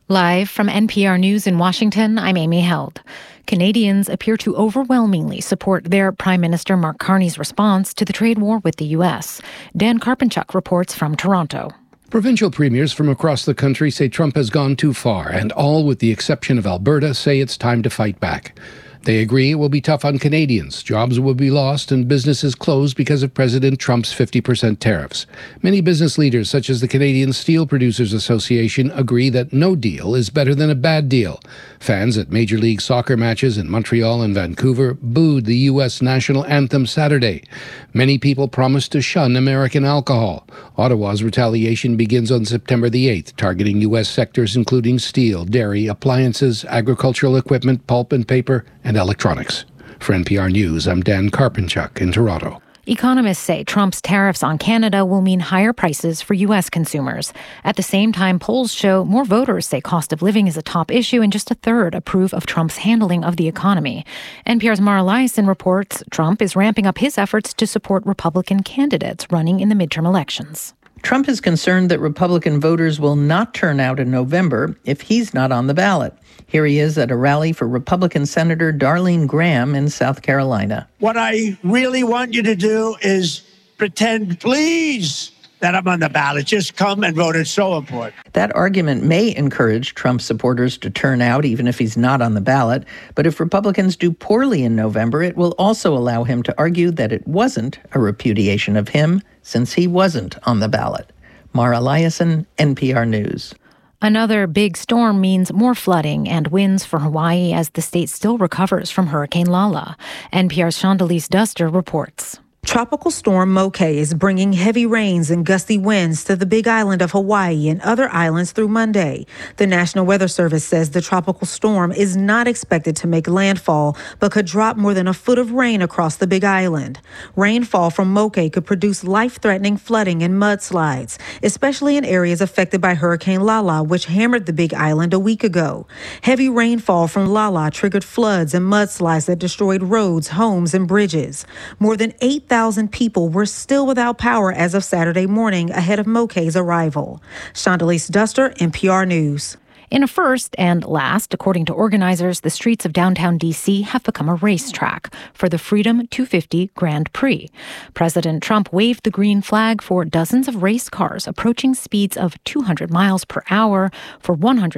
Live from NPR News in Washington, I'm Amy Held. Canadians appear to overwhelmingly support their Prime Minister Mark Carney's response to the trade war with the U.S. Dan Karpenchuk reports from Toronto. Provincial premiers from across the country say Trump has gone too far, and all, with the exception of Alberta, say it's time to fight back. They agree it will be tough on Canadians. Jobs will be lost and businesses closed because of President Trump's 50% tariffs. Many business leaders, such as the Canadian Steel Producers Association, agree that no deal is better than a bad deal. Fans at Major League Soccer matches in Montreal and Vancouver booed the U.S. national anthem Saturday. Many people promised to shun American alcohol. Ottawa's retaliation begins on September the 8th, targeting U.S. sectors including steel, dairy, appliances, agricultural equipment, pulp and paper, and electronics. For NPR News, I'm Dan Karpenchuk in Toronto. Economists say Trump's tariffs on Canada will mean higher prices for U.S. consumers. At the same time, polls show more voters say cost of living is a top issue, and just a third approve of Trump's handling of the economy. NPR's Mara Liasson reports Trump is ramping up his efforts to support Republican candidates running in the midterm elections. Trump is concerned that Republican voters will not turn out in November if he's not on the ballot. Here he is at a rally for Republican Senator Darlene Graham in South Carolina. What I really want you to do is pretend, please, that I'm on the ballot. Just come and vote. It's so important. That argument may encourage Trump supporters to turn out even if he's not on the ballot. But if Republicans do poorly in November, it will also allow him to argue that it wasn't a repudiation of him since he wasn't on the ballot. Mara Liasson, NPR News. Another big storm means more flooding and winds for Hawaii as the state still recovers from Hurricane Lala. NPR's Chandalise Duster reports. Tropical storm Moke is bringing heavy rains and gusty winds to the Big Island of Hawaii and other islands through Monday. The National Weather Service says the tropical storm is not expected to make landfall, but could drop more than a foot of rain across the Big Island. Rainfall from Moke could produce life-threatening flooding and mudslides, especially in areas affected by Hurricane Lala, which hammered the Big Island a week ago. Heavy rainfall from Lala triggered floods and mudslides that destroyed roads, homes, and bridges. More than 8,000 people were still without power as of Saturday morning ahead of Moke's arrival. Chandalise Duster, NPR News. In a first and last, according to organizers, the streets of downtown D.C. have become a racetrack for the Freedom 250 Grand Prix. President Trump waved the green flag for dozens of race cars approaching speeds of 200 miles per hour for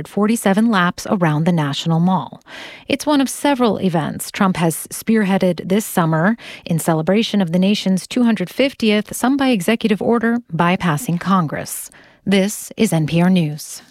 147 laps around the National Mall. It's one of several events Trump has spearheaded this summer in celebration of the nation's 250th, some by executive order, bypassing Congress. This is NPR News.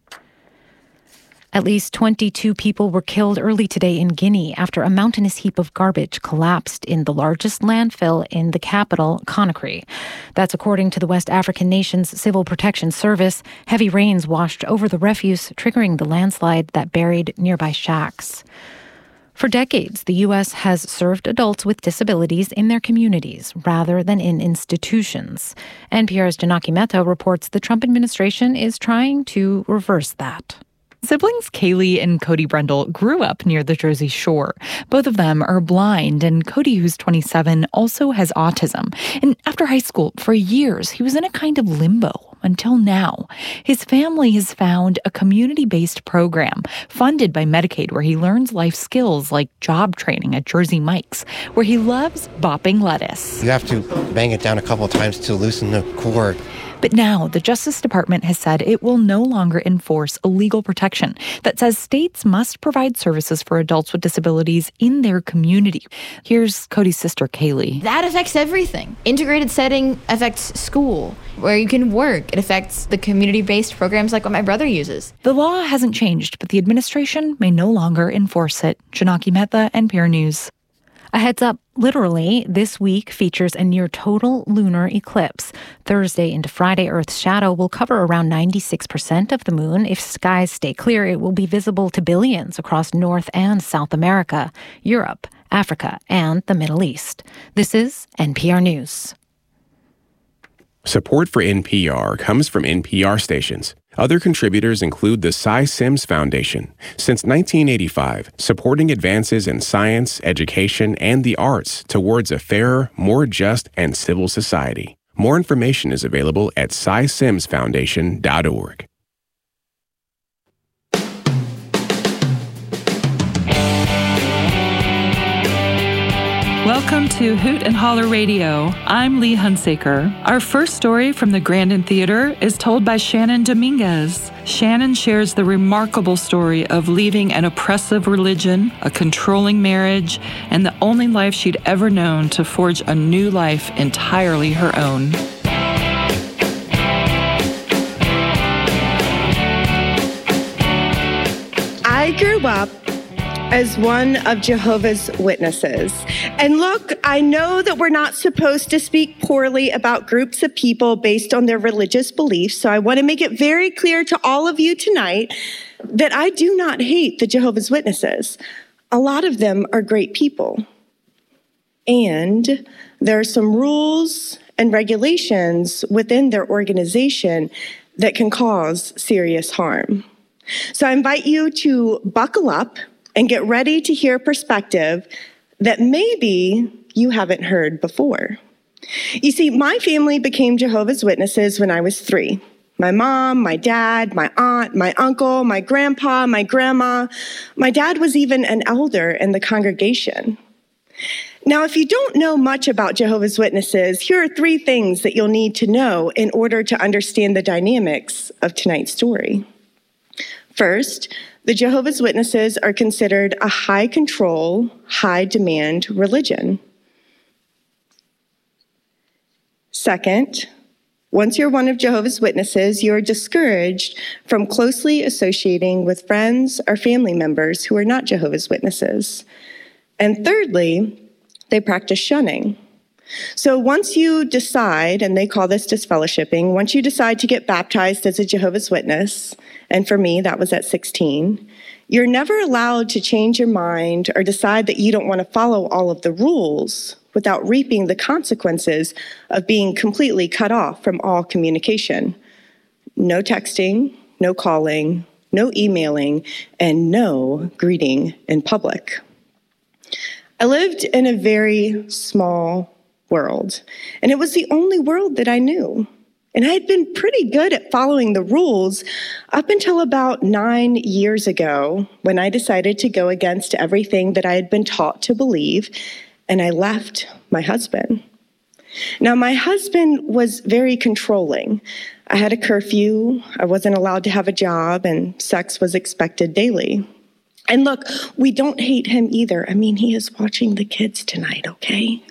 At least 22 people were killed early today in Guinea after a mountainous heap of garbage collapsed in the largest landfill in the capital, Conakry. That's according to the West African nation's Civil Protection Service. Heavy rains washed over the refuse, triggering the landslide that buried nearby shacks. For decades, the U.S. has served adults with disabilities in their communities rather than in institutions. NPR's Janaki Mehta reports the Trump administration is trying to reverse that. Siblings Kaylee and Cody Brendel grew up near the Jersey Shore. Both of them are blind, and Cody, who's 27, also has autism. And after high school, for years, he was in a kind of limbo until now. His family has found a community-based program funded by Medicaid where he learns life skills like job training at Jersey Mike's, where he loves bopping lettuce. You have to bang it down a couple of times to loosen the cord. But now the Justice Department has said it will no longer enforce a legal protection that says states must provide services for adults with disabilities in their community. Here's Cody's sister, Kaylee. That affects everything. Integrated setting affects school, where you can work. It affects the community-based programs like what my brother uses. The law hasn't changed, but the administration may no longer enforce it. Janaki Mehta, NPR News. A heads up, literally, this week features a near total lunar eclipse. Thursday into Friday, Earth's shadow will cover around 96% of the moon. If skies stay clear, it will be visible to billions across North and South America, Europe, Africa, and the Middle East. This is NPR News. Support for NPR comes from NPR stations. Other contributors include the Cy Sims Foundation. Since 1985, supporting advances in science, education, and the arts towards a fairer, more just, and civil society. More information is available at cysimsfoundation.org. Welcome to Hoot and Holler Radio. I'm Lee Hunsaker. Our first story from the Grandin Theater is told by Shannon Dominguez. Shannon shares the remarkable story of leaving an oppressive religion, a controlling marriage, and the only life she'd ever known to forge a new life entirely her own. I grew up as one of Jehovah's Witnesses. And look, I know that we're not supposed to speak poorly about groups of people based on their religious beliefs, so I want to make it very clear to all of you tonight that I do not hate the Jehovah's Witnesses. A lot of them are great people. And there are some rules and regulations within their organization that can cause serious harm. So I invite you to buckle up and get ready to hear a perspective that maybe you haven't heard before. You see, my family became Jehovah's Witnesses when I was 3. My mom, my dad, my aunt, my uncle, my grandpa, my grandma. My dad was even an elder in the congregation. Now, if you don't know much about Jehovah's Witnesses, here are 3 things that you'll need to know in order to understand the dynamics of tonight's story. First, the Jehovah's Witnesses are considered a high-control, high-demand religion. Second, once you're one of Jehovah's Witnesses, you're discouraged from closely associating with friends or family members who are not Jehovah's Witnesses. And thirdly, they practice shunning. So once you decide, and they call this disfellowshipping, once you decide to get baptized as a Jehovah's Witness, and for me, that was at 16, you're never allowed to change your mind or decide that you don't want to follow all of the rules without reaping the consequences of being completely cut off from all communication. No texting, no calling, no emailing, and no greeting in public. I lived in a very small world, and it was the only world that I knew. And I had been pretty good at following the rules up until about 9 years ago when I decided to go against everything that I had been taught to believe, and I left my husband. Now, my husband was very controlling. I had a curfew, I wasn't allowed to have a job, and sex was expected daily. And look, we don't hate him either. I mean, he is watching the kids tonight, okay?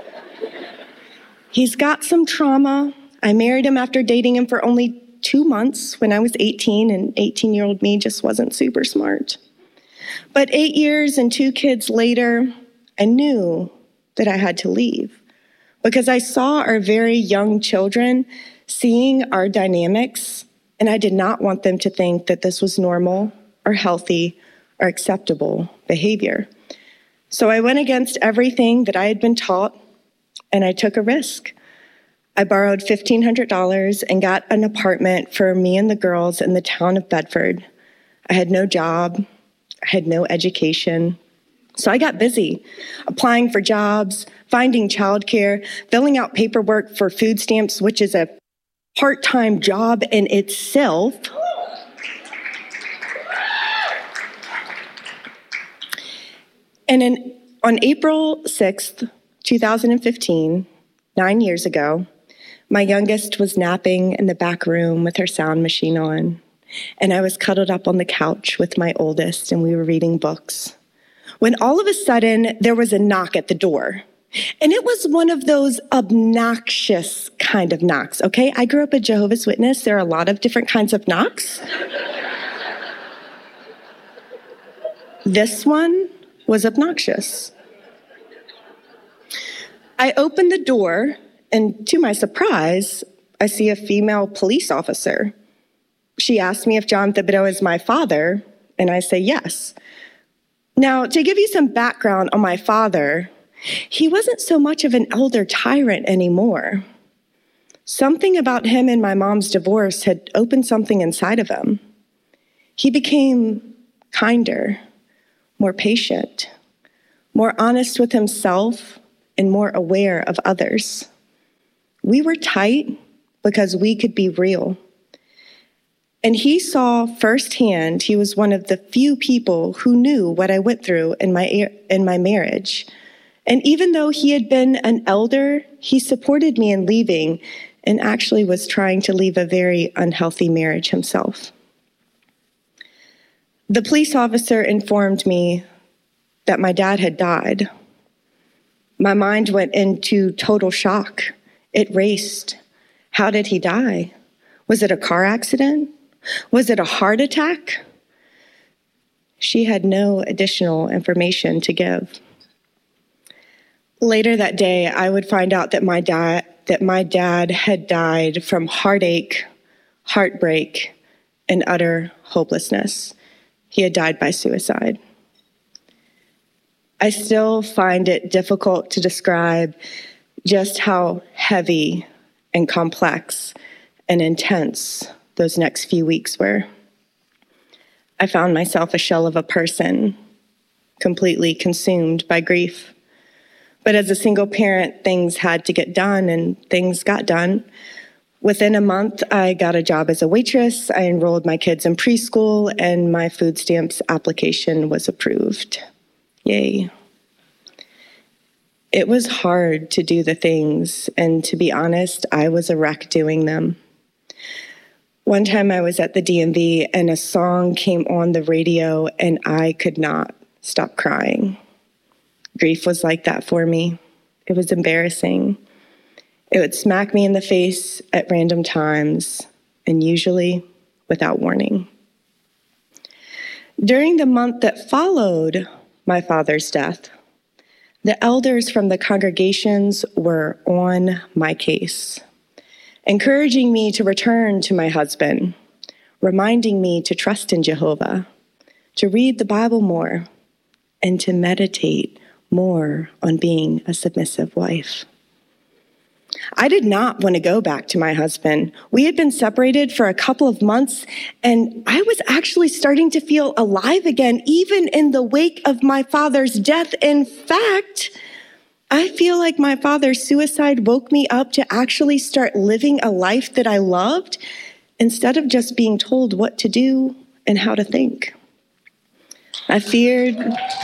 He's got some trauma. I married him after dating him for only 2 months when I was 18, and 18-year-old me just wasn't super smart. But 8 years and 2 kids later, I knew that I had to leave because I saw our very young children seeing our dynamics, and I did not want them to think that this was normal or healthy or acceptable behavior. So I went against everything that I had been taught, and I took a risk. I borrowed $1,500 and got an apartment for me and the girls in the town of Bedford. I had no job. I had no education. So I got busy applying for jobs, finding childcare, filling out paperwork for food stamps, which is a part-time job in itself. And on April 6th, 2015, 9 years ago, my youngest was napping in the back room with her sound machine on, and I was cuddled up on the couch with my oldest, and we were reading books. When all of a sudden, there was a knock at the door, and it was one of those obnoxious kind of knocks, okay? I grew up a Jehovah's Witness. There are a lot of different kinds of knocks. This one was obnoxious. I opened the door, and to my surprise, I see a female police officer. She asked me if John Thibodeau is my father, and I say yes. Now, to give you some background on my father, he wasn't so much of an elder tyrant anymore. Something about him and my mom's divorce had opened something inside of him. He became kinder, more patient, more honest with himself, and more aware of others. We were tight because we could be real. And he saw firsthand, he was one of the few people who knew what I went through in my marriage. And even though he had been an elder, he supported me in leaving and actually was trying to leave a very unhealthy marriage himself. The police officer informed me that my dad had died. My mind went into total shock. It raced. How did he die? Was it a car accident? Was it a heart attack? She had no additional information to give. Later that day, I would find out that my dad had died from heartache, heartbreak, and utter hopelessness. He had died by suicide. I still find it difficult to describe just how heavy and complex and intense those next few weeks were. I found myself a shell of a person, completely consumed by grief. But as a single parent, things had to get done, and things got done. Within a month, I got a job as a waitress, I enrolled my kids in preschool, and my food stamps application was approved. Yay. It was hard to do the things, and to be honest, I was a wreck doing them. One time I was at the DMV and a song came on the radio and I could not stop crying. Grief was like that for me. It was embarrassing. It would smack me in the face at random times and usually without warning. During the month that followed my father's death, the elders from the congregations were on my case, encouraging me to return to my husband, reminding me to trust in Jehovah, to read the Bible more, and to meditate more on being a submissive wife. I did not want to go back to my husband. We had been separated for a couple of months, and I was actually starting to feel alive again, even in the wake of my father's death. In fact, I feel like my father's suicide woke me up to actually start living a life that I loved instead of just being told what to do and how to think. I feared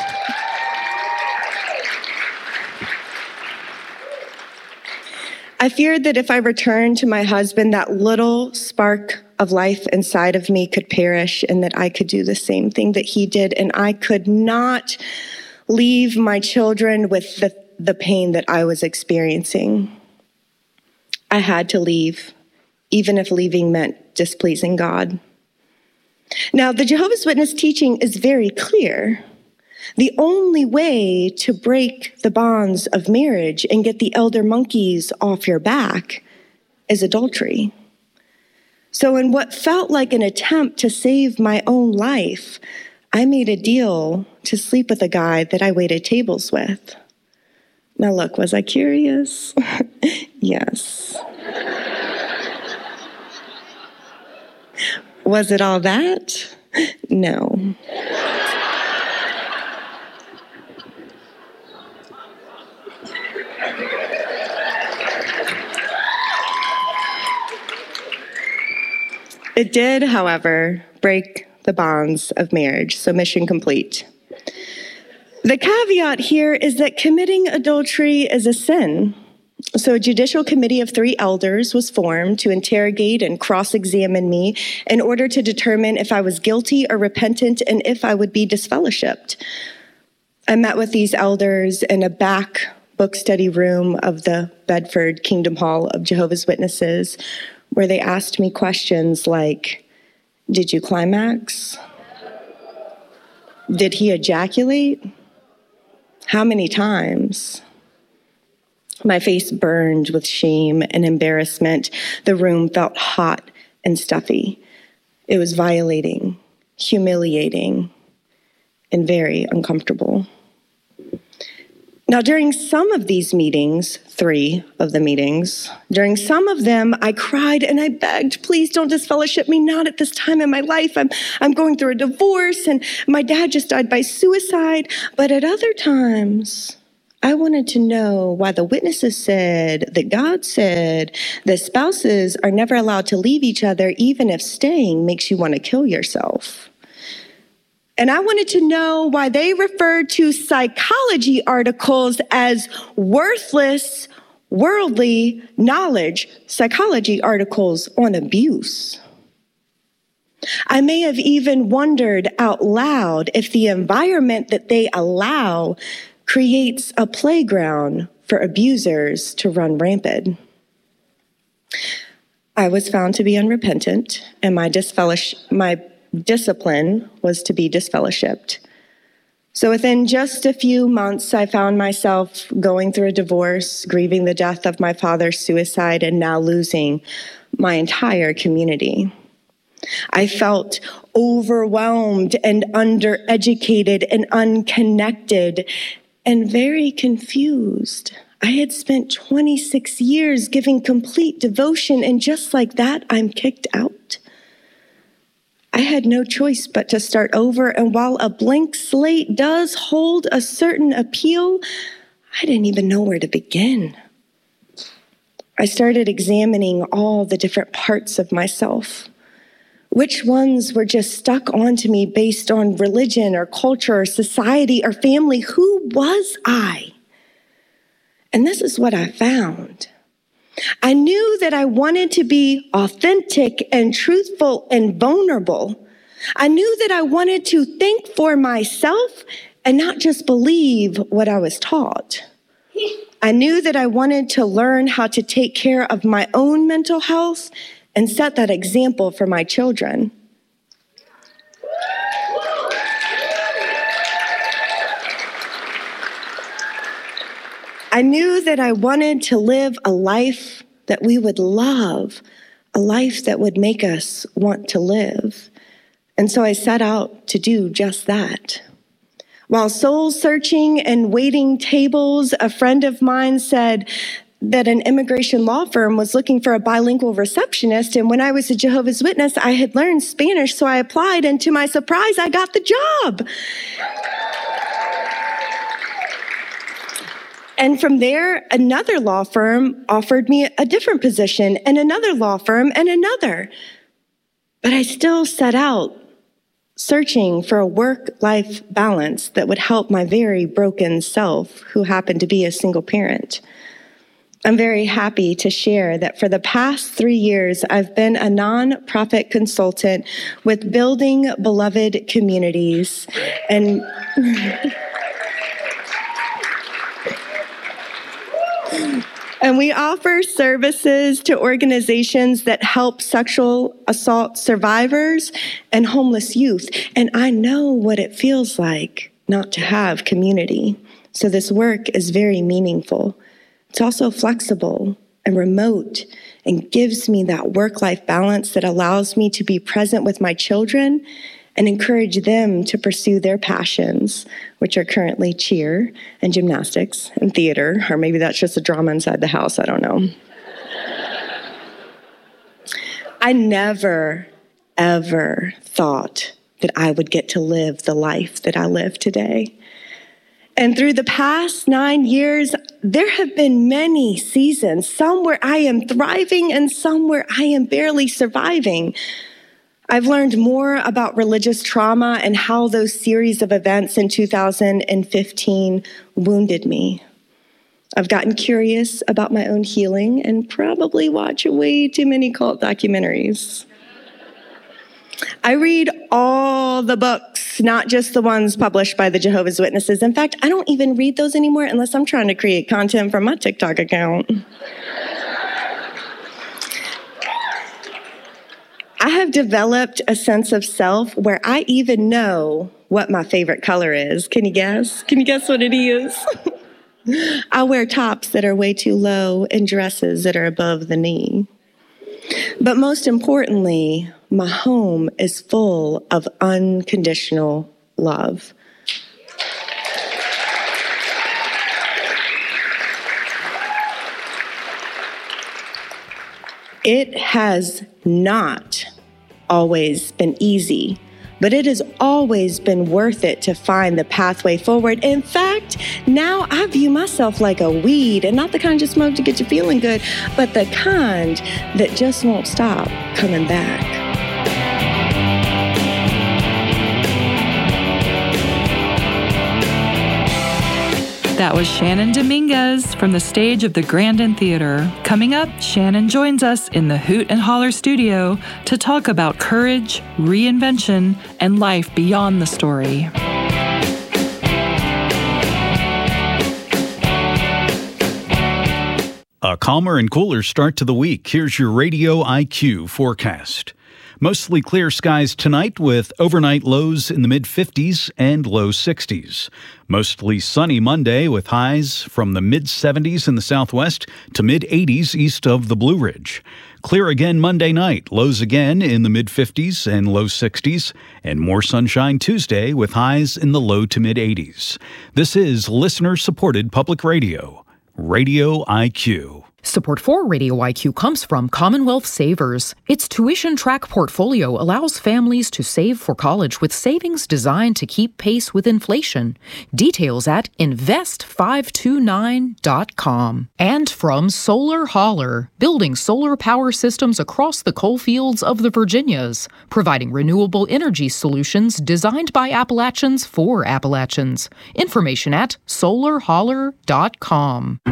that if I returned to my husband, that little spark of life inside of me could perish and that I could do the same thing that he did. And I could not leave my children with the pain that I was experiencing. I had to leave, even if leaving meant displeasing God. Now, the Jehovah's Witness teaching is very clear. The only way to break the bonds of marriage and get the elder monkeys off your back is adultery. So in what felt like an attempt to save my own life, I made a deal to sleep with a guy that I waited tables with. Now look, was I curious? Yes. Was it all that? No. It did, however, break the bonds of marriage, so mission complete. The caveat here is that committing adultery is a sin. So a judicial committee of 3 elders was formed to interrogate and cross-examine me in order to determine if I was guilty or repentant and if I would be disfellowshipped. I met with these elders in a back book study room of the Bedford Kingdom Hall of Jehovah's Witnesses, where they asked me questions like, did you climax? Did he ejaculate? How many times? My face burned with shame and embarrassment. The room felt hot and stuffy. It was violating, humiliating, and very uncomfortable. Now, during some of these meetings, 3 of the meetings, during some of them, I cried and I begged, please don't disfellowship me, not at this time in my life. I'm going through a divorce and my dad just died by suicide. But at other times, I wanted to know why the witnesses said that God said that spouses are never allowed to leave each other, even if staying makes you want to kill yourself. And I wanted to know why they referred to psychology articles as worthless, worldly knowledge, psychology articles on abuse. I may have even wondered out loud if the environment that they allow creates a playground for abusers to run rampant. I was found to be unrepentant, and my discipline was to be disfellowshipped. So within just a few months, I found myself going through a divorce, grieving the death of my father's suicide, and now losing my entire community. I felt overwhelmed and undereducated and unconnected and very confused. I had spent 26 years giving complete devotion, and just like that, I'm kicked out. I had no choice but to start over, and while a blank slate does hold a certain appeal, I didn't even know where to begin. I started examining all the different parts of myself. Which ones were just stuck onto me based on religion or culture or society or family? Who was I? And this is what I found. I knew that I wanted to be authentic and truthful and vulnerable. I knew that I wanted to think for myself and not just believe what I was taught. I knew that I wanted to learn how to take care of my own mental health and set that example for my children. I knew that I wanted to live a life that we would love, a life that would make us want to live. And so I set out to do just that. While soul searching and waiting tables, a friend of mine said that an immigration law firm was looking for a bilingual receptionist. And when I was a Jehovah's Witness, I had learned Spanish, so I applied, and to my surprise, I got the job. And from there, another law firm offered me a different position, and another law firm, and another. But I still set out searching for a work-life balance that would help my very broken self, who happened to be a single parent. I'm very happy to share that for the past 3 years, I've been a nonprofit consultant with Building Beloved Communities. And we offer services to organizations that help sexual assault survivors and homeless youth. And I know what it feels like not to have community. So this work is very meaningful. It's also flexible and remote and gives me that work-life balance that allows me to be present with my children and encourage them to pursue their passions, which are currently cheer and gymnastics and theater, or maybe that's just a drama inside the house, I don't know. I never, ever thought that I would get to live the life that I live today. And through the past 9 years, there have been many seasons, some where I am thriving and some where I am barely surviving. I've learned more about religious trauma and how those series of events in 2015 wounded me. I've gotten curious about my own healing and probably watch way too many cult documentaries. I read all the books, not just the ones published by the Jehovah's Witnesses. In fact, I don't even read those anymore unless I'm trying to create content for my TikTok account. I have developed a sense of self where I even know what my favorite color is. Can you guess? Can you guess what it is? I wear tops that are way too low and dresses that are above the knee. But most importantly, my home is full of unconditional love. It has not always been easy, but it has always been worth it to find the pathway forward. In fact, now I view myself like a weed, and not the kind you smoke to get you feeling good, but the kind that just won't stop coming back. That was Shannon Dominguez from the stage of the Grandin Theater. Coming up, Shannon joins us in the Hoot and Holler studio to talk about courage, reinvention, and life beyond the story. A calmer and cooler start to the week. Here's your Radio IQ forecast. Mostly clear skies tonight with overnight lows in the mid-50s and low 60s. Mostly sunny Monday with highs from the mid-70s in the southwest to mid-80s east of the Blue Ridge. Clear again Monday night, lows again in the mid-50s and low 60s, and more sunshine Tuesday with highs in the low to mid-80s. This is listener-supported public radio, Radio IQ. Support for Radio IQ comes from Commonwealth Savers. Its tuition track portfolio allows families to save for college with savings designed to keep pace with inflation. Details at invest529.com. And from Solar Holler, building solar power systems across the coal fields of the Virginias, providing renewable energy solutions designed by Appalachians for Appalachians. Information at solarholler.com.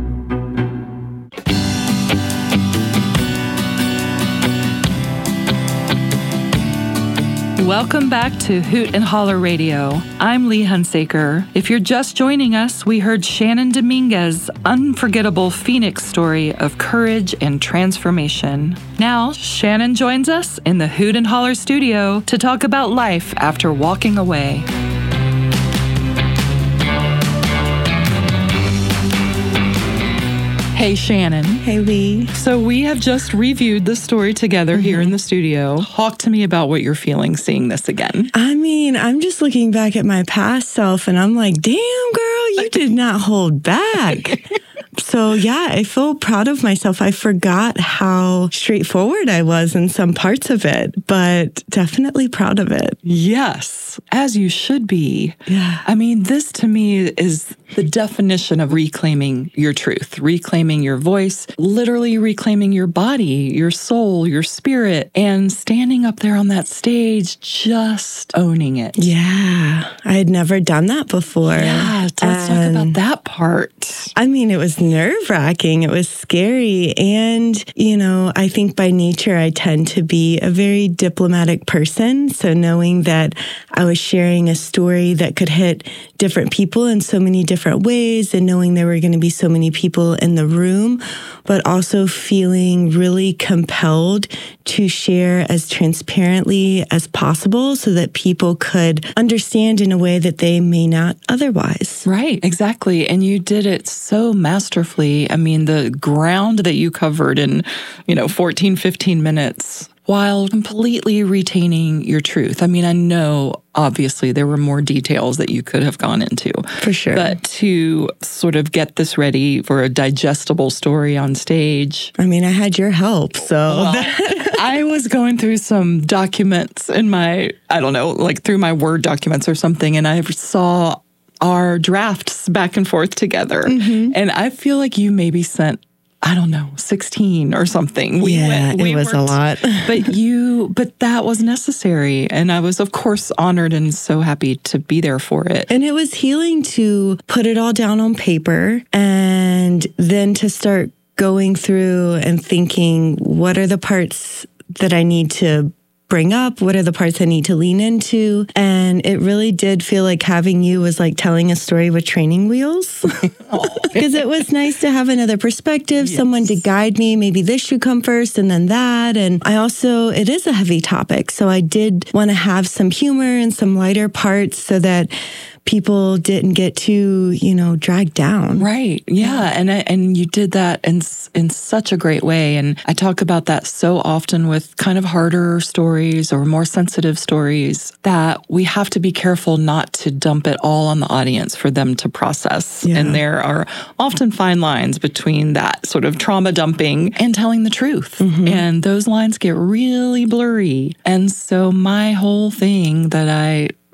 Welcome back to Hoot and Holler Radio. I'm Lee Hunsaker. If you're just joining us, we heard Shannon Dominguez's unforgettable Phoenix story of courage and transformation. Now, Shannon joins us in the Hoot and Holler studio to talk about life after walking away. Hey, Shannon. Hey, Lee. So we have just reviewed the story together here in the studio. Talk to me about what you're feeling seeing this again. I mean, I'm just looking back at my past self and I'm like, damn, girl, you did not hold back. So, yeah, I feel proud of myself. I forgot how straightforward I was in some parts of it, but definitely proud of it. Yes, as you should be. Yeah. I mean, this to me is the definition of reclaiming your truth, reclaiming your voice, literally reclaiming your body, your soul, your spirit, and standing up there on that stage, just owning it. Yeah, I had never done that before. Yeah, let's talk about that part. I mean, it was nerve-wracking. It was scary. And, you know, I think by nature, I tend to be a very diplomatic person. So knowing that I was sharing a story that could hit different people in so many different ways, and knowing there were going to be so many people in the room, but also feeling really compelled to share as transparently as possible so that people could understand in a way that they may not otherwise. Right, exactly. And you did it so masterfully. I mean, the ground that you covered in, 14, 15 minutes while completely retaining your truth. I mean, I know obviously there were more details that you could have gone into. For sure. But to sort of get this ready for a digestible story on stage. I mean, I had your help, so. Well, I was going through some documents in my, through my Word documents or something, and I saw our drafts back and forth together. Mm-hmm. And I feel like you maybe sent 16 or something. It was a lot. But that was necessary. And I was, of course, honored and so happy to be there for it. And it was healing to put it all down on paper and then to start going through and thinking, what are the parts that I need to bring up? What are the parts I need to lean into? And it really did feel like having you was like telling a story with training wheels. Because it was nice to have another perspective, someone to guide me. Maybe this should come first and then that. And it is a heavy topic. So I did want to have some humor and some lighter parts so that people didn't get too, dragged down. Right. Yeah. And you did that in such a great way. And I talk about that so often with kind of harder stories or more sensitive stories, that we have to be careful not to dump it all on the audience for them to process. Yeah. And there are often fine lines between that sort of trauma dumping and telling the truth. Mm-hmm. And those lines get really blurry. And so my whole thing that I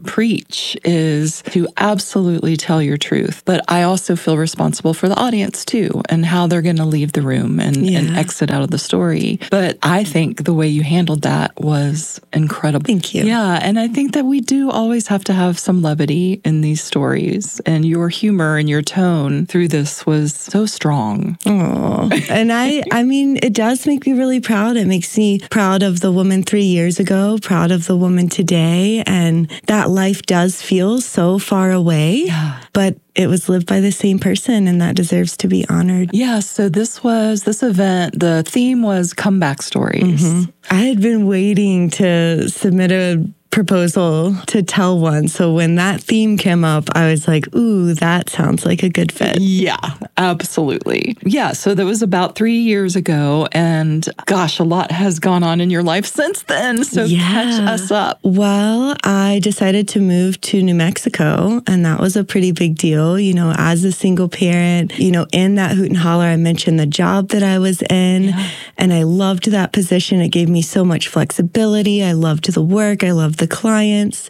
preach is to absolutely tell your truth. But I also feel responsible for the audience too, and how they're going to leave the room and exit out of the story. But I think the way you handled that was incredible. Thank you. Yeah, and I think that we do always have to have some levity in these stories, and your humor and your tone through this was so strong. Oh, and I mean, it does make me really proud. It makes me proud of the woman 3 years ago, proud of the woman today, and that life does feel so far away, but it was lived by the same person, and that deserves to be honored. Yeah, so this event, the theme was comeback stories. Mm-hmm. I had been waiting to submit a proposal to tell one. So when that theme came up, I was like, ooh, that sounds like a good fit. Yeah, absolutely. Yeah, so that was about 3 years ago. And gosh, a lot has gone on in your life since then. So catch us up. Well, I decided to move to New Mexico, and that was a pretty big deal. You know, as a single parent, you know, in that Hoot and Holler, I mentioned the job that I was in, and I loved that position. It gave me so much flexibility. I loved the work. I loved the clients.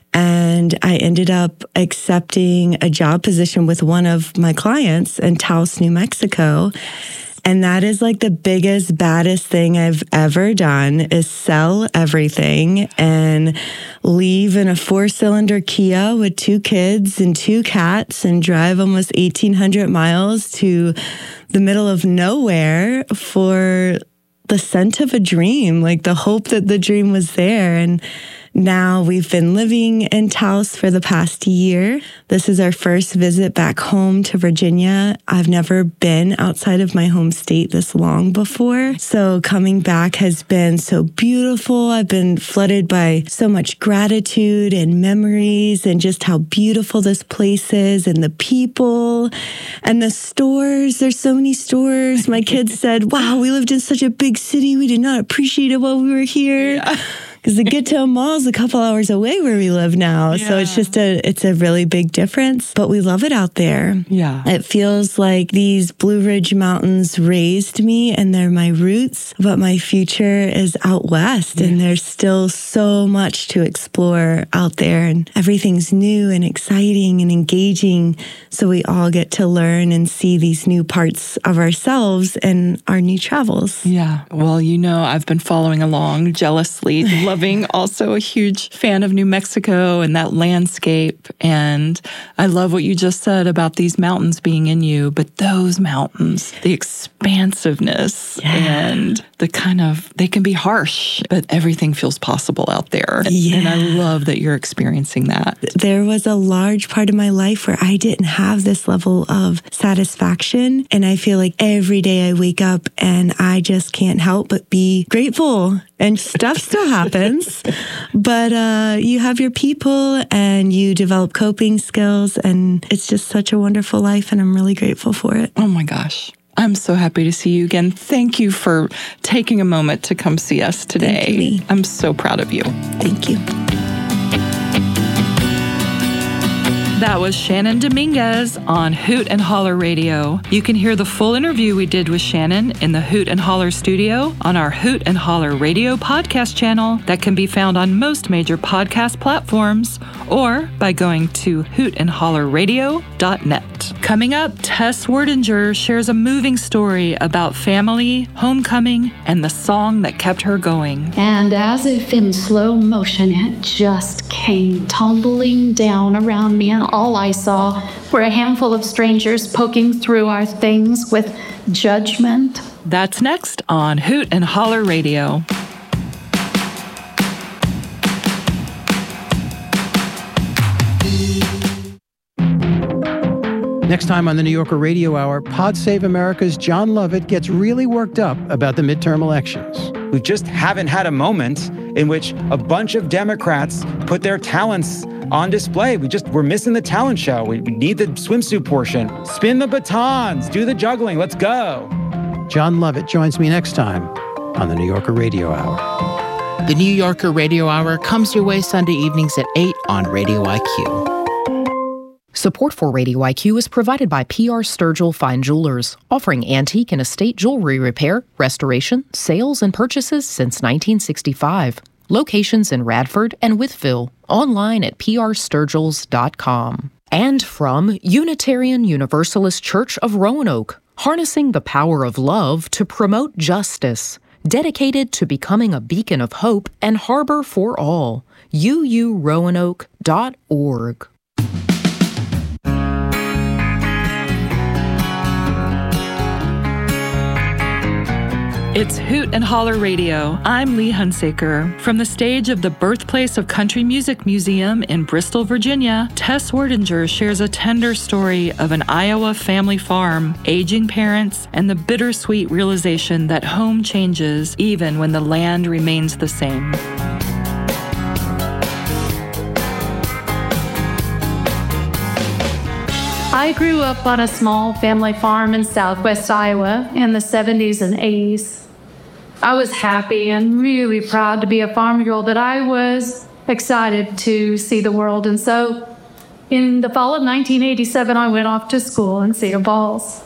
And I ended up accepting a job position with one of my clients in Taos, New Mexico. And that is like the biggest, baddest thing I've ever done is sell everything and leave in a 4-cylinder Kia with 2 kids and 2 cats and drive almost 1,800 miles to the middle of nowhere for the scent of a dream, like the hope that the dream was there. And now we've been living in Taos for the past year. This is our first visit back home to Virginia. I've never been outside of my home state this long before. So coming back has been so beautiful. I've been flooded by so much gratitude and memories and just how beautiful this place is and the people and the stores. There's so many stores. My kids said, wow, we lived in such a big city. We did not appreciate it while we were here. Yeah. Because the Gitto Mall is a couple hours away where we live now. Yeah. So it's a really big difference, but we love it out there. Yeah. It feels like these Blue Ridge Mountains raised me and they're my roots, but my future is out west and there's still so much to explore out there and everything's new and exciting and engaging. So we all get to learn and see these new parts of ourselves in our new travels. Yeah. Well, you know, I've been following along jealously. Loving, also a huge fan of New Mexico and that landscape. And I love what you just said about these mountains being in you, but those mountains, the expansiveness and the kind of, they can be harsh, but everything feels possible out there. Yeah. And I love that you're experiencing that. There was a large part of my life where I didn't have this level of satisfaction. And I feel like every day I wake up and I just can't help but be grateful. And stuff still happens, but you have your people and you develop coping skills, and it's just such a wonderful life, and I'm really grateful for it. Oh my gosh. I'm so happy to see you again. Thank you for taking a moment to come see us today. Thank you. I'm so proud of you. Thank you. That was Shannon Dominguez on Hoot and Holler Radio. You can hear the full interview we did with Shannon in the Hoot and Holler studio on our Hoot and Holler Radio podcast channel that can be found on most major podcast platforms or by going to hootandhollerradio.net. Coming up, Tess Werdinger shares a moving story about family, homecoming, and the song that kept her going. And as if in slow motion, it just came tumbling down around me, and all I saw were a handful of strangers poking through our things with judgment. That's next on Hoot and Holler Radio. Next time on the New Yorker Radio Hour, Pod Save America's John Lovett gets really worked up about the midterm elections. We just haven't had a moment in which a bunch of Democrats put their talents on display. We're missing the talent show. We need the swimsuit portion. Spin the batons, do the juggling, let's go. John Lovett joins me next time on the New Yorker Radio Hour. The New Yorker Radio Hour comes your way Sunday evenings at 8 on Radio IQ. Support for Radio IQ is provided by PR Sturgill Fine Jewelers, offering antique and estate jewelry repair, restoration, sales, and purchases since 1965. Locations in Radford and Wytheville. Online at prsturgills.com. And from Unitarian Universalist Church of Roanoke, harnessing the power of love to promote justice. Dedicated to becoming a beacon of hope and harbor for all. uuroanoke.org. It's Hoot and Holler Radio. I'm Lee Hunsaker. From the stage of the Birthplace of Country Music Museum in Bristol, Virginia, Tess Werdinger shares a tender story of an Iowa family farm, aging parents, and the bittersweet realization that home changes even when the land remains the same. I grew up on a small family farm in southwest Iowa in the 70s and 80s. I was happy and really proud to be a farm girl, but I was excited to see the world. And so in the fall of 1987, I went off to school in Cedar Falls.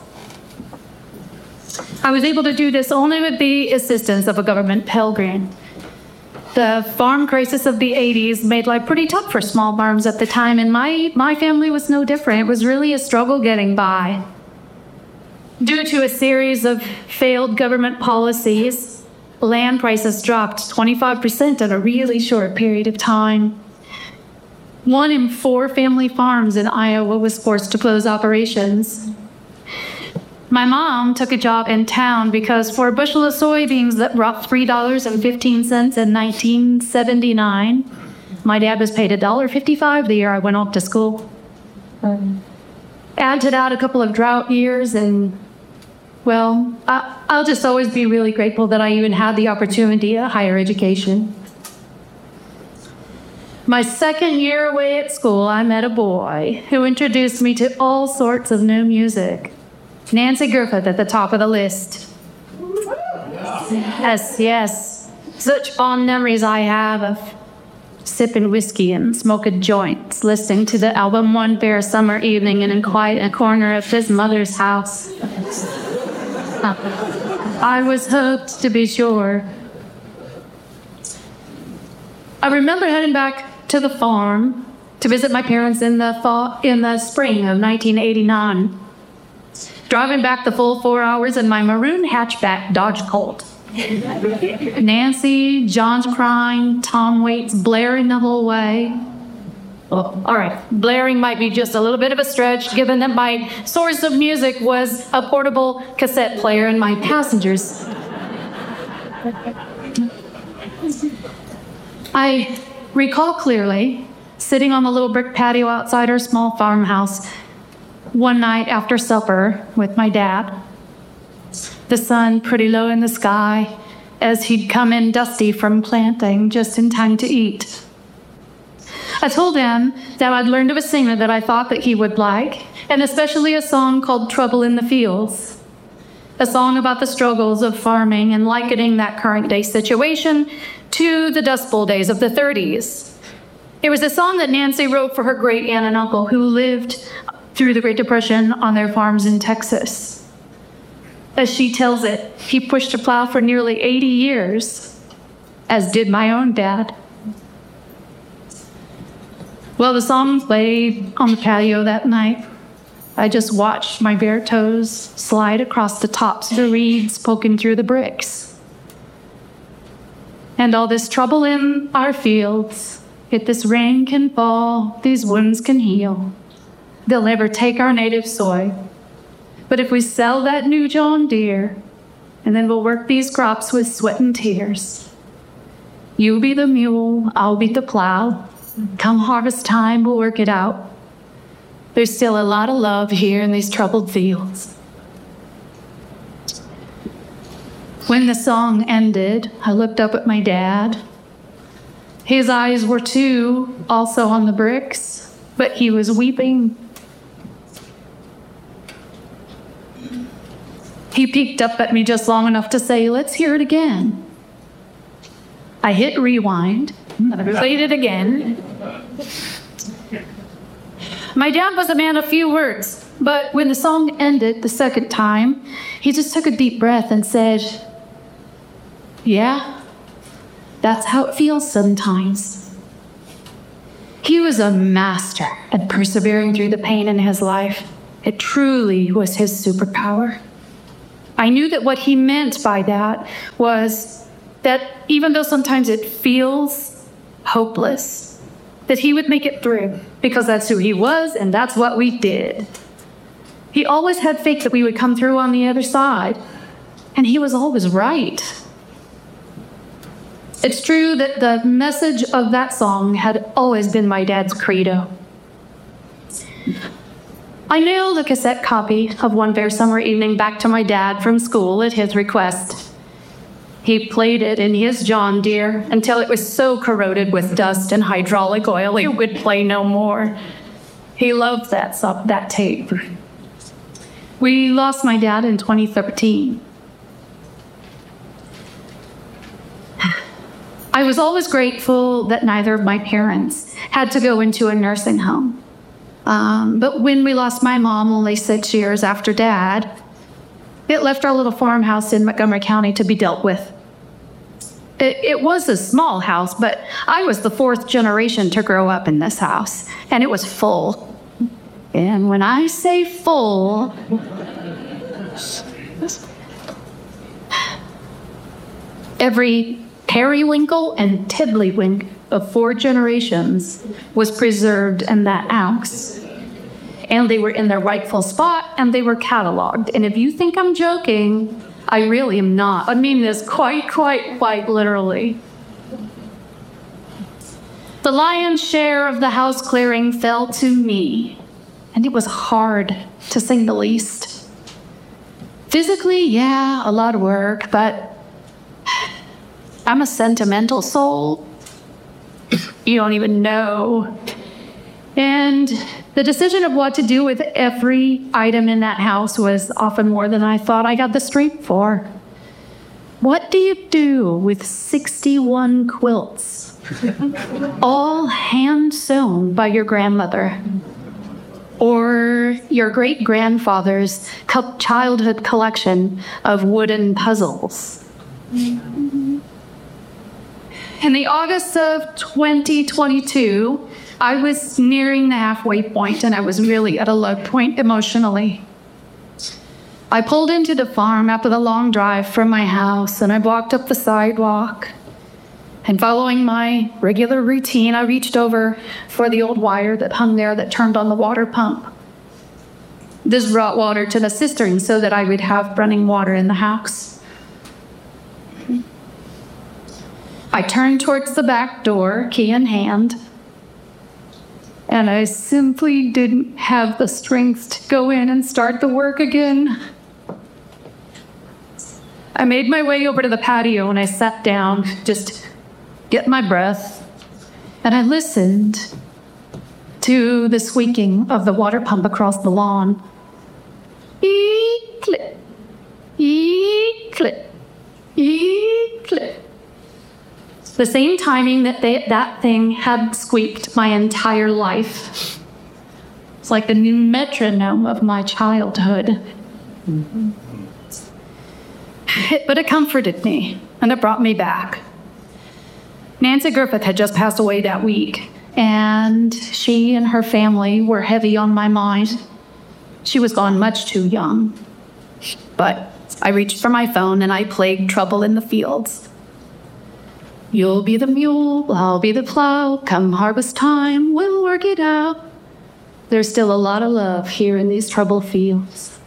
I was able to do this only with the assistance of a government Pell Grant. The farm crisis of the 80s made life pretty tough for small farms at the time, and my family was no different. It was really a struggle getting by. Due to a series of failed government policies, land prices dropped 25% in a really short period of time. 1 in 4 family farms in Iowa was forced to close operations. My mom took a job in town because for a bushel of soybeans that brought $3.15 in 1979, my dad was paid $1.55 the year I went off to school. Add to that a couple of drought years and, well, I'll just always be really grateful that I even had the opportunity at higher education. My second year away at school, I met a boy who introduced me to all sorts of new music. Nancy Griffith at the top of the list. Yes. Such fond memories I have of sipping whiskey and smoking joints, listening to the album one fair summer evening in a quiet corner of his mother's house. I was hooked, to be sure. I remember heading back to the farm to visit my parents in the spring of 1989. Driving back the full 4 hours in my maroon hatchback Dodge Colt. Nancy, John's crying, Tom Waits blaring the whole way. Oh, all right, blaring might be just a little bit of a stretch, given that my source of music was a portable cassette player in my passenger's. I recall clearly sitting on the little brick patio outside our small farmhouse one night after supper with my dad. The sun pretty low in the sky as he'd come in dusty from planting just in time to eat. I told him that I'd learned of a singer that I thought that he would like, and especially a song called Trouble in the Fields, a song about the struggles of farming and likening that current day situation to the Dust Bowl days of the 30s. It was a song that Nancy wrote for her great aunt and uncle who lived through the Great Depression on their farms in Texas. As she tells it, he pushed a plow for nearly 80 years, as did my own dad. Well, the song played on the patio that night. I just watched my bare toes slide across the tops of the reeds poking through the bricks. And all this trouble in our fields, if this rain can fall, these wounds can heal. They'll never take our native soy. But if we sell that new John Deere, and then we'll work these crops with sweat and tears. You be the mule, I'll be the plow. Come harvest time, we'll work it out. There's still a lot of love here in these troubled fields. When the song ended, I looked up at my dad. His eyes were too, also on the bricks, but he was weeping. He peeked up at me just long enough to say, "Let's hear it again." I hit rewind, and I played it again. My dad was a man of few words, but when the song ended the second time, he just took a deep breath and said, "Yeah, That's how it feels sometimes. He was a master at persevering through the pain in his life. It truly was his superpower. I knew that what he meant by that was that even though sometimes it feels hopeless, that he would make it through because that's who he was and that's what we did. He always had faith that we would come through on the other side, and he was always right. It's true that the message of that song had always been my dad's credo. I nailed a cassette copy of One Fair Summer Evening back to my dad from school at his request. He played it in his John Deere until it was so corroded with dust and hydraulic oil it would play no more. He loved that tape. We lost my dad in 2013. I was always grateful that neither of my parents had to go into a nursing home. But when we lost my mom only 6 years after Dad, it left our little farmhouse in Montgomery County to be dealt with. It was a small house, but I was the fourth generation to grow up in this house, and it was full. And when I say full, every periwinkle and tiddlywink of 4 generations was preserved in that house. And they were in their rightful spot, and they were cataloged. And if you think I'm joking, I really am not. I mean this quite literally. The lion's share of the house clearing fell to me, and it was hard, to say the least. Physically, yeah, a lot of work, but I'm a sentimental soul. You don't even know. And the decision of what to do with every item in that house was often more than I thought I got the strength for. What do you do with 61 quilts, all hand-sewn by your grandmother? Or your great-grandfather's childhood collection of wooden puzzles? In the August of 2022, I was nearing the halfway point, and I was really at a low point emotionally. I pulled into the farm after the long drive from my house, and I walked up the sidewalk. And following my regular routine, I reached over for the old wire that hung there that turned on the water pump. This brought water to the cistern so that I would have running water in the house. I turned towards the back door, key in hand, and I simply didn't have the strength to go in and start the work again. I made my way over to the patio and I sat down, just get my breath, and I listened to the squeaking of the water pump across the lawn. Eek-clip, eek-clip, eek-clip. The same timing that that thing had squeaked my entire life. It's like the new metronome of my childhood. Mm-hmm. But it comforted me, and it brought me back. Nancy Griffith had just passed away that week, and she and her family were heavy on my mind. She was gone much too young. But I reached for my phone, and I played Trouble in the Fields. You'll be the mule, I'll be the plow. Come harvest time, we'll work it out. There's still a lot of love here in these troubled fields.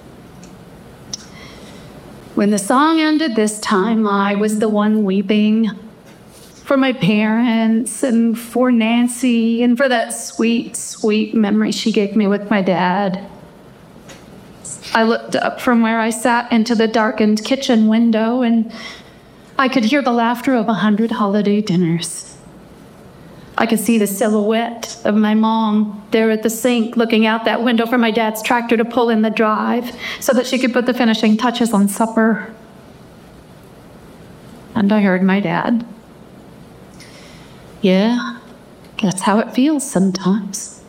When the song ended this time, I was the one weeping for my parents and for Nancy and for that sweet, sweet memory she gave me with my dad. I looked up from where I sat into the darkened kitchen window, and I could hear the laughter of 100 holiday dinners. I could see the silhouette of my mom there at the sink looking out that window for my dad's tractor to pull in the drive so that she could put the finishing touches on supper. And I heard my dad. Yeah, that's how it feels sometimes.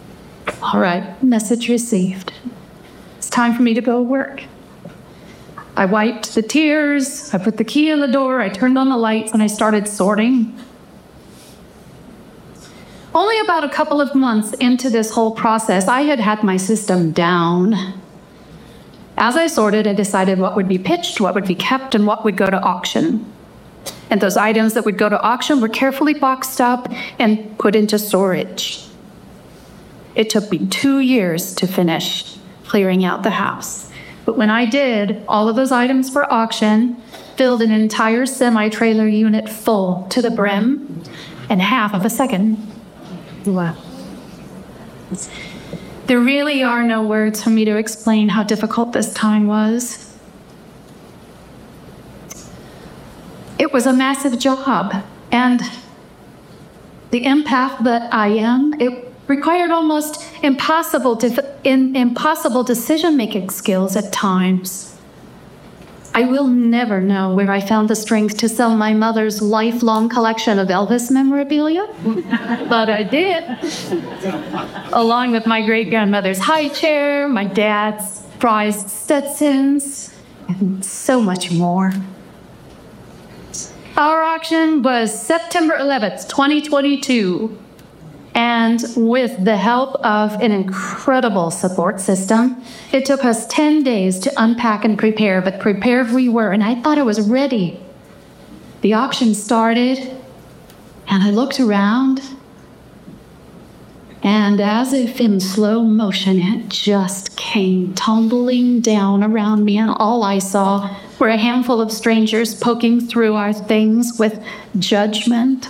All right, message received. It's time for me to go work. I wiped the tears, I put the key in the door, I turned on the lights, and I started sorting. Only about a couple of months into this whole process, I had my system down. As I sorted, I decided what would be pitched, what would be kept, and what would go to auction. And those items that would go to auction were carefully boxed up and put into storage. It took me 2 years to finish clearing out the house. But when I did, all of those items for auction filled an entire semi-trailer unit full to the brim in half of a second. Wow. There really are no words for me to explain how difficult this time was. It was a massive job, and the empath that I am, it required almost impossible decision-making skills at times. I will never know where I found the strength to sell my mother's lifelong collection of Elvis memorabilia, but I did. Along with my great-grandmother's high chair, my dad's prized Stetsons, and so much more. Our auction was September 11th, 2022. And with the help of an incredible support system, it took us 10 days to unpack and prepare, but prepared we were, and I thought I was ready. The auction started, and I looked around, and as if in slow motion, it just came tumbling down around me, and all I saw were a handful of strangers poking through our things with judgment.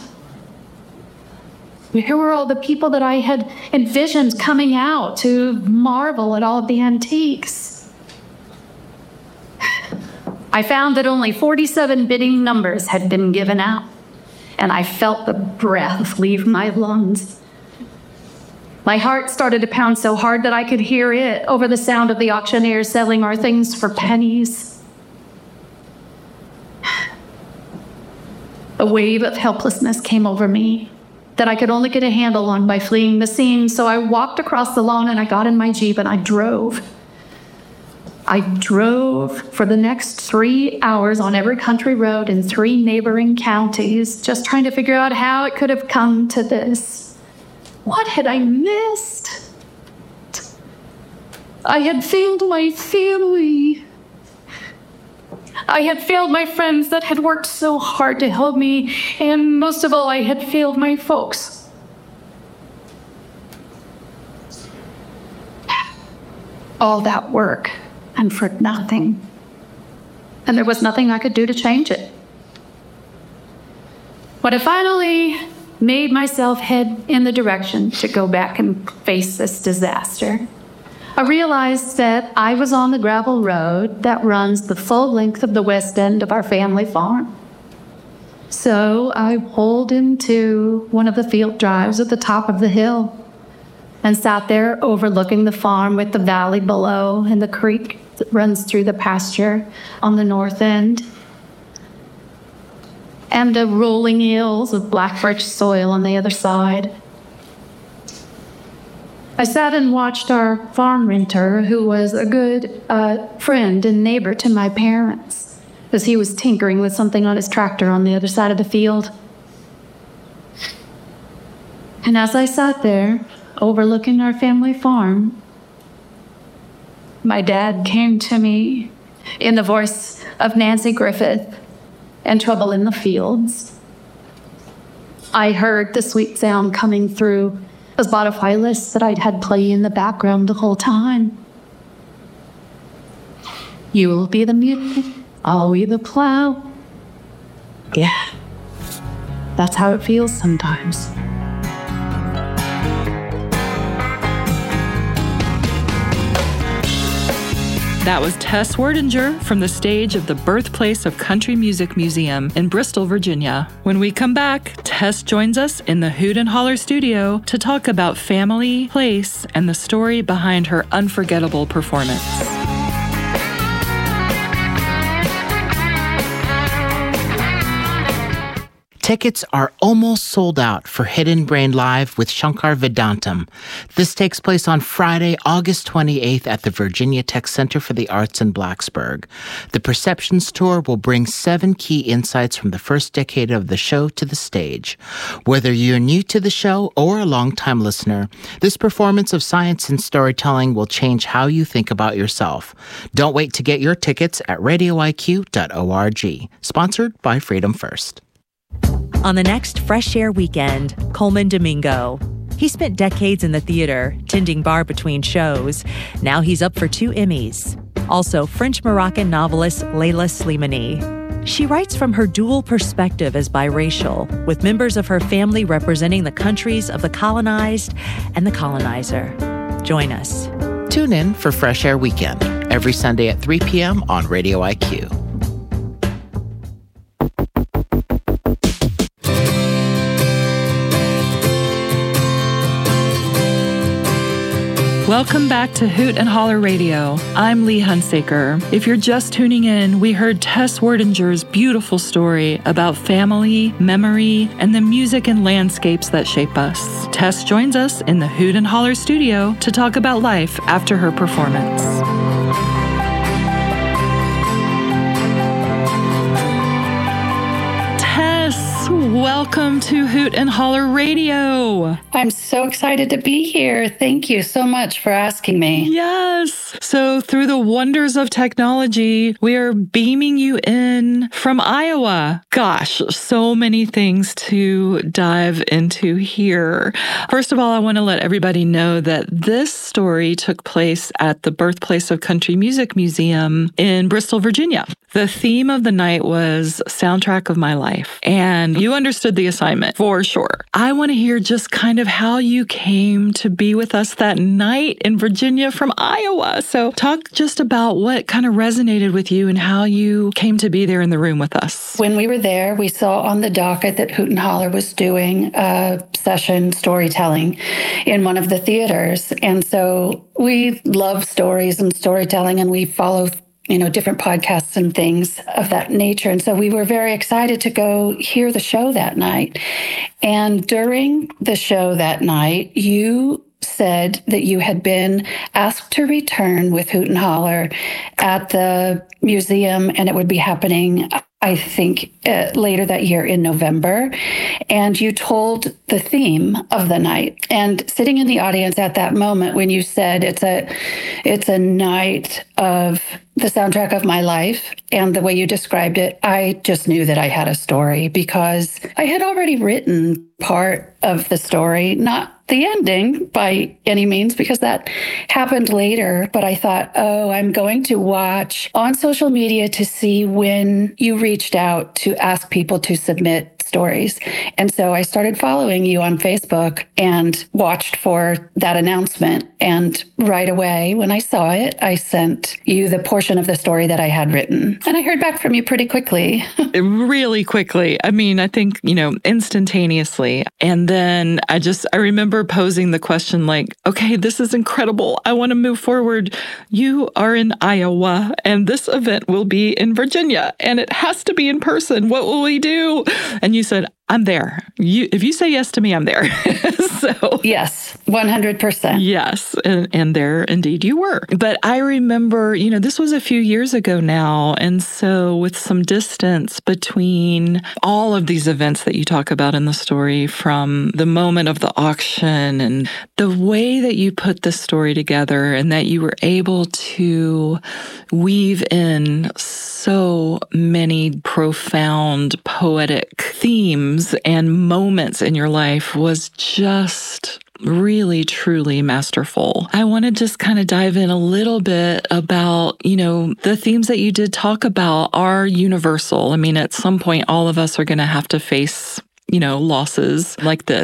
Here were all the people that I had envisioned coming out to marvel at all of the antiques. I found that only 47 bidding numbers had been given out, and I felt the breath leave my lungs. My heart started to pound so hard that I could hear it over the sound of the auctioneers selling our things for pennies. A wave of helplessness came over me that I could only get a handle on by fleeing the scene, so I walked across the lawn and I got in my Jeep and I drove. I drove for the next 3 hours on every country road in 3 neighboring counties, just trying to figure out how it could have come to this. What had I missed? I had failed my family. I had failed my friends that had worked so hard to help me, and most of all, I had failed my folks. All that work, and for nothing. And there was nothing I could do to change it. But I finally made myself head in the direction to go back and face this disaster. I realized that I was on the gravel road that runs the full length of the west end of our family farm. So I pulled into one of the field drives at the top of the hill and sat there overlooking the farm with the valley below and the creek that runs through the pasture on the north end, and the rolling hills of black birch soil on the other side. I sat and watched our farm renter, who was a good friend and neighbor to my parents, as he was tinkering with something on his tractor on the other side of the field. And as I sat there, overlooking our family farm, my dad came to me in the voice of Nancy Griffith and Trouble in the Fields. I heard the sweet sound coming through a Spotify list that I'd had playing in the background the whole time. You will be the mule, I'll be the plow. Yeah, that's how it feels sometimes. That was Tess Werdinger from the stage of the Birthplace of Country Music Museum in Bristol, Virginia. When we come back, Tess joins us in the Hoot and Holler studio to talk about family, place, and the story behind her unforgettable performance. Tickets are almost sold out for Hidden Brain Live with Shankar Vedantam. This takes place on Friday, August 28th at the Virginia Tech Center for the Arts in Blacksburg. The Perceptions Tour will bring 7 key insights from the first decade of the show to the stage. Whether you're new to the show or a longtime listener, this performance of science and storytelling will change how you think about yourself. Don't wait to get your tickets at radioiq.org. Sponsored by Freedom First. On the next Fresh Air Weekend, Colman Domingo. He spent decades in the theater, tending bar between shows. Now he's up for 2 Emmys. Also, French-Moroccan novelist Leila Slimani. She writes from her dual perspective as biracial, with members of her family representing the countries of the colonized and the colonizer. Join us. Tune in for Fresh Air Weekend, every Sunday at 3 p.m. on Radio IQ. Welcome back to Hoot and Holler Radio. I'm Lee Hunsaker. If you're just tuning in, we heard Tess Werdinger's beautiful story about family, memory, and the music and landscapes that shape us. Tess joins us in the Hoot and Holler studio to talk about life after her performance. Welcome to Hoot and Holler Radio. I'm so excited to be here. Thank you so much for asking me. Yes. So through the wonders of technology, we are beaming you in from Iowa. Gosh, so many things to dive into here. First of all, I want to let everybody know that this story took place at the Birthplace of Country Music Museum in Bristol, Virginia. The theme of the night was Soundtrack of My Life. And you understood the assignment for sure. I want to hear just kind of how you came to be with us that night in Virginia from Iowa. So talk just about what kind of resonated with you and how you came to be there in the room with us. When we were there, we saw on the docket that Hoot and Holler was doing a session storytelling in one of the theaters. And so we love stories and storytelling, and we follow different podcasts and things of that nature. And so we were very excited to go hear the show that night. And during the show that night, you said that you had been asked to return with Hoot and Holler at the museum, and it would be happening, I think, later that year in November. And you told the theme of the night. And sitting in the audience at that moment when you said it's a night of the soundtrack of my life, and the way you described it, I just knew that I had a story, because I had already written part of the story, not the ending by any means, because that happened later. But I thought, I'm going to watch on social media to see when you reached out to ask people to submit stories. And so I started following you on Facebook and watched for that announcement. And right away, when I saw it, I sent you the portion of the story that I had written. And I heard back from you pretty quickly. Really quickly. I mean, I think, instantaneously. And then I remember posing the question like, okay, this is incredible. I want to move forward. You are in Iowa, and this event will be in Virginia, and it has to be in person. What will we do? And you said, I'm there. If you say yes to me, I'm there. So yes, 100%. Yes. And there indeed you were. But I remember, this was a few years ago now. And so with some distance between all of these events that you talk about in the story, from the moment of the auction and the way that you put this story together, and that you were able to weave in so many profound poetic themes and moments in your life, was just really, truly masterful. I want to just kind of dive in a little bit about, the themes that you did talk about are universal. I mean, at some point, all of us are going to have to face losses like this.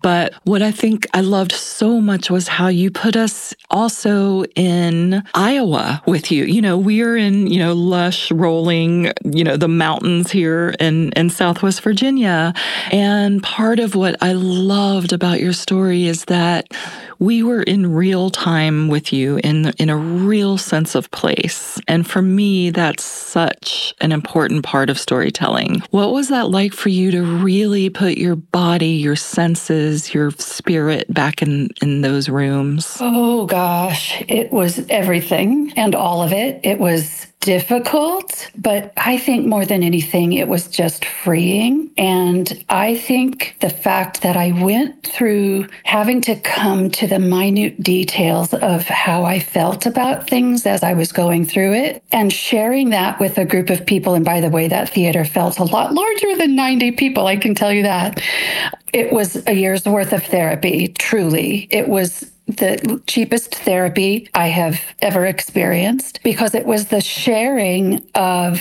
But what I think I loved so much was how you put us also in Iowa with you. We're in, lush, rolling, the mountains here in Southwest Virginia. And part of what I loved about your story is that we were in real time with you in a real sense of place. And for me, that's such an important part of storytelling. What was that like for you to really put your body, your senses, your spirit back in those rooms? Oh gosh, it was everything and all of it. It was difficult, but I think more than anything, it was just freeing. And I think the fact that I went through having to come to the minute details of how I felt about things as I was going through it and sharing that with a group of people. And by the way, that theater felt a lot larger than 90 people. I can tell you that. It was a year's worth of therapy, truly. It was the cheapest therapy I have ever experienced because it was the sharing of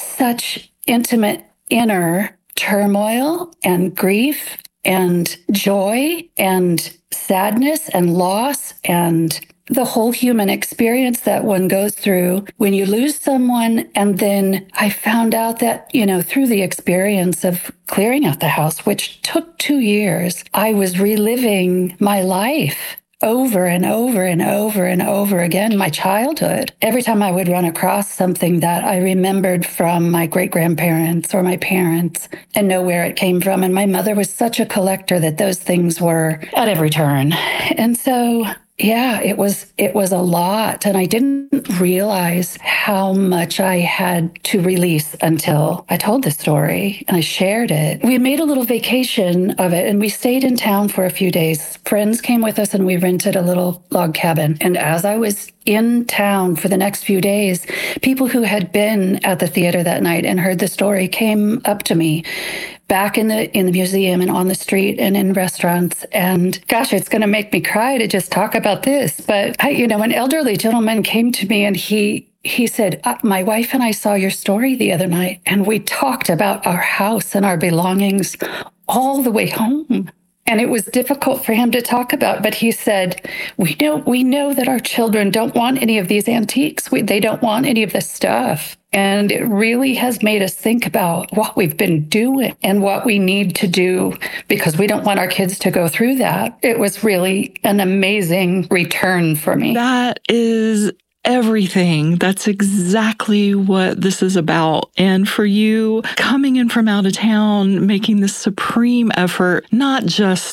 such intimate inner turmoil and grief and joy and sadness and loss and the whole human experience that one goes through when you lose someone. And then I found out that, through the experience of clearing out the house, which took 2 years, I was reliving my life over and over and over and over again, my childhood. Every time I would run across something that I remembered from my great-grandparents or my parents and know where it came from. And my mother was such a collector that those things were at every turn. And so, yeah, it was a lot. And I didn't realize how much I had to release until I told the story and I shared it. We made a little vacation of it and we stayed in town for a few days. Friends came with us and we rented a little log cabin. And as I was in town for the next few days, people who had been at the theater that night and heard the story came up to me back in the museum and on the street and in restaurants. And gosh, it's going to make me cry to just talk about this. But an elderly gentleman came to me and he said, my wife and I saw your story the other night and we talked about our house and our belongings all the way home. And it was difficult for him to talk about, but he said, we know that our children don't want any of these antiques. They don't want any of this stuff. And it really has made us think about what we've been doing and what we need to do because we don't want our kids to go through that. It was really an amazing return for me. That is everything. That's exactly what this is about. And for you coming in from out of town, making this supreme effort, not just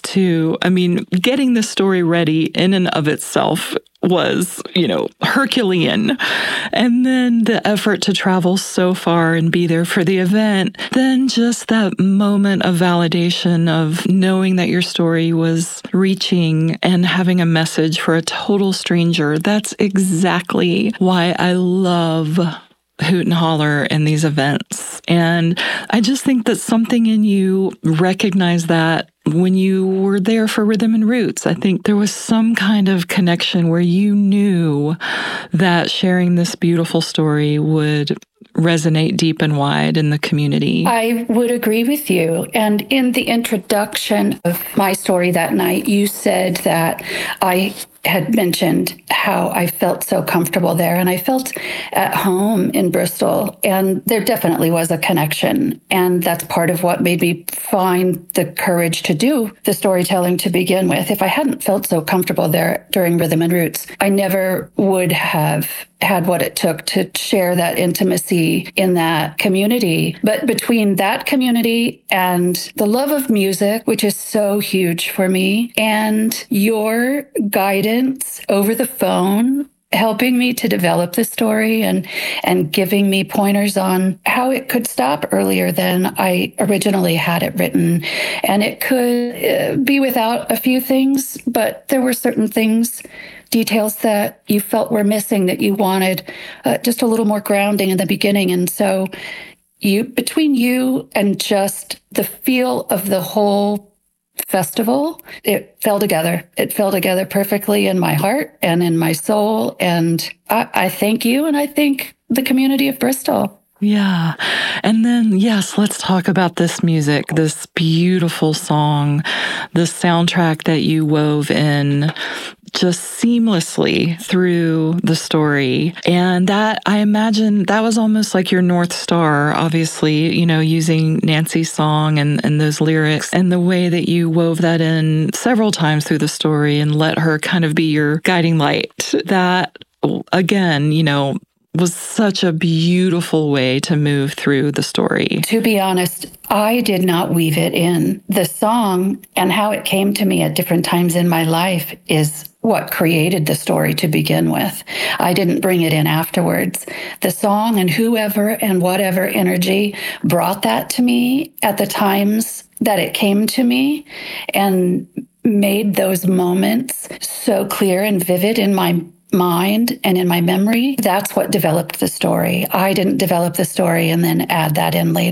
getting the story ready in and of itself was, Herculean. And then the effort to travel so far and be there for the event, then just that moment of validation of knowing that your story was reaching and having a message for a total stranger. That's exactly why I love Hoot and Holler and these events. And I just think that something in you recognized that when you were there for Rhythm and Roots. I think there was some kind of connection where you knew that sharing this beautiful story would resonate deep and wide in the community. I would agree with you. And in the introduction of my story that night, you said that I had mentioned how I felt so comfortable there and I felt at home in Bristol. And there definitely was a connection. And that's part of what made me find the courage to do the storytelling to begin with. If I hadn't felt so comfortable there during Rhythm and Roots, I never would have had what it took to share that intimacy in that community. But between that community and the love of music, which is so huge for me, and your guidance over the phone, helping me to develop the story and giving me pointers on how it could stop earlier than I originally had it written. And it could be without a few things, but there were certain things, details that you felt were missing, that you wanted just a little more grounding in the beginning. And so between you and just the feel of the whole festival, it fell together. It fell together perfectly in my heart and in my soul. And I thank you, and I thank the community of Bristol. Yeah. And then, yes, let's talk about this music, this beautiful song, the soundtrack that you wove in just seamlessly through the story. And that, I imagine, that was almost like your North Star, obviously, using Nancy's song and those lyrics and the way that you wove that in several times through the story and let her kind of be your guiding light. That, again, was such a beautiful way to move through the story. To be honest, I did not weave it in. The song and how it came to me at different times in my life is what created the story to begin with. I didn't bring it in afterwards. The song and whoever and whatever energy brought that to me at the times that it came to me and made those moments so clear and vivid in my mind and in my memory, that's what developed the story. I didn't develop the story and then add that in later.